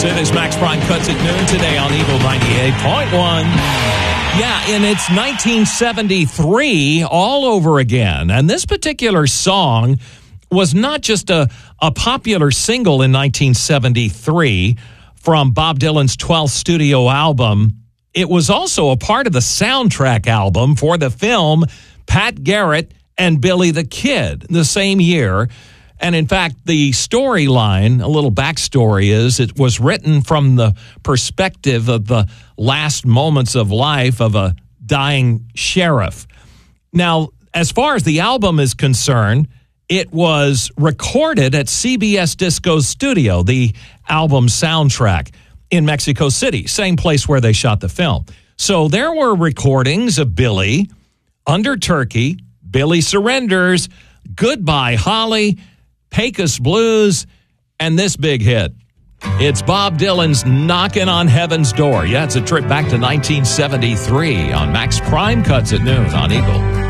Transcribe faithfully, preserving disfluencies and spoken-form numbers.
Yes, it is Max Prime Cuts at noon today on Eagle ninety-eight point one. Yeah, and it's nineteen seventy-three all over again. And this particular song was not just a, a popular single in nineteen seventy-three from Bob Dylan's twelfth studio album. It was also a part of the soundtrack album for the film Pat Garrett and Billy the Kid the same year. And in fact, the storyline, a little backstory is it was written from the perspective of the last moments of life of a dying sheriff. Now, as far as the album is concerned, it was recorded at C B S Disco's studio, the album soundtrack in Mexico City, same place where they shot the film. So there were recordings of Billy, Under Turkey, Billy Surrenders, Goodbye Holly, Pecos Blues, and this big hit. It's Bob Dylan's Knocking on Heaven's Door. Yeah, it's a trip back to nineteen seventy-three on Max Prime Cuts at noon on Eagle.